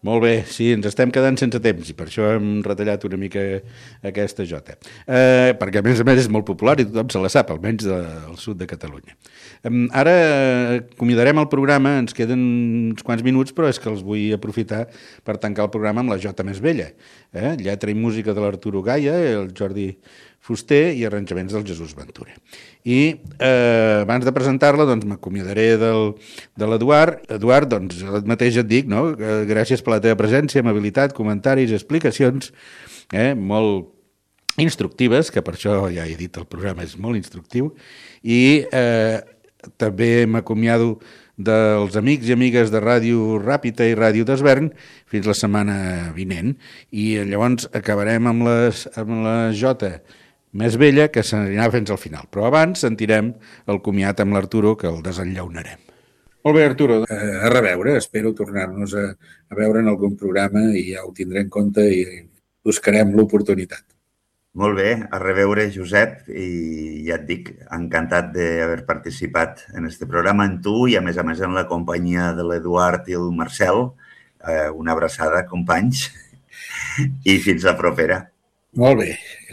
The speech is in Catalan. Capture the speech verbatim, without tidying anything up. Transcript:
Molt bé, sí, ens estem quedant sense temps i per això hem retallat una mica aquesta jota. Eh, perquè a més a més és molt popular i tothom se la sap, almenys del sud de Catalunya. Eh, ara convidarem el programa, ens queden uns quants minuts, però és que els vull aprofitar per tancar el programa amb la jota més vella. Eh? Lletra i música de l'Arturo Gaia, el Jordi Fuster i arranjaments del Jesús Ventura. I eh, abans de presentar-la doncs m'acomiadaré del, de l'Eduard. Eduard, doncs el mateix et dic, no? Gràcies per la teva presència, amabilitat, comentaris, explicacions, eh? molt instructives, que per això ja he dit el programa és molt instructiu, i eh, també m'acomiado dels amics i amigues de Ràdio Ràpita i Ràdio d'Esvern fins la setmana vinent. I llavors acabarem amb, les, amb la jota més vella, que s'anirà fins al final. Però abans sentirem el comiat amb l'Arturo, que el desenllaunarem. Molt bé, Arturo, a reveure. Espero tornar-nos a, a veure en algun programa i ja ho tindré en compte i buscarem l'oportunitat. Molt bé, a reveure, Josep, i ja et dic, encantat d'haver participat en este programa amb tu i, a més a més, en la companyia de l'Eduard i el Marcel. Eh, una abraçada, companys, i fins la propera. Molt bé.